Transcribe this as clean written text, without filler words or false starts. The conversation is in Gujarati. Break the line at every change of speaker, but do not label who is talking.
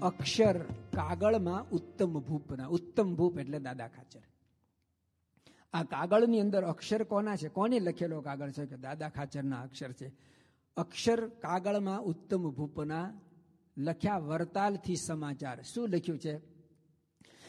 અક્ષર કાગળમાં ઉત્તમ ભૂપના. ઉત્તમ ભૂપ એટલે દાદા ખાચર. આ કાગળની અંદર અક્ષર કોના છે? કોને લખેલો કાગળ છે? કે દાદા ખાચરના અક્ષર છે. અક્ષર કાગળમાં ઉત્તમ ભૂપના લખ્યા વરતાલથી સમાચાર. શું લખ્યું છે?